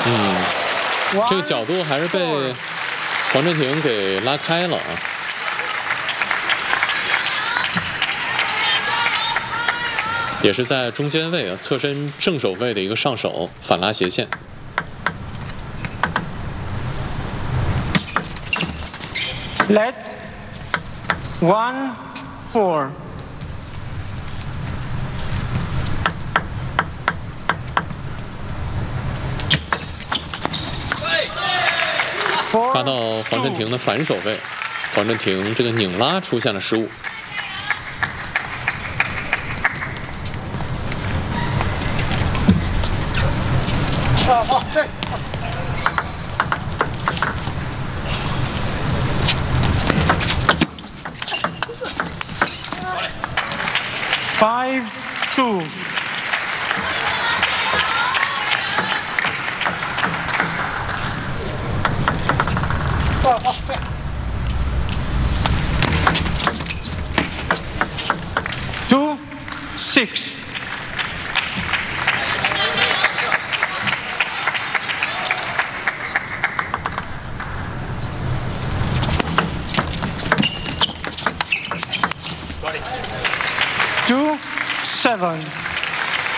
这个角度还是被黄镇廷给拉开了啊。也是在中间位啊，侧身正手位的一个上手反拉斜线。 Let 1-4。 发到黄镇廷的反手位，黄镇廷这个拧拉出现了失误。 对。5-2。2-6。2-7。